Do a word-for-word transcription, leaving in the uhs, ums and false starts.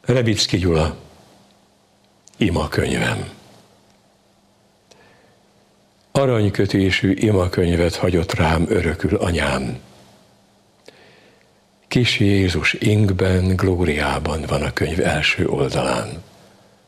Rebicki Gyula, imakönyvem. Aranykötésű imakönyvet hagyott rám örökül anyám. Kis Jézus ingben, glóriában van a könyv első oldalán.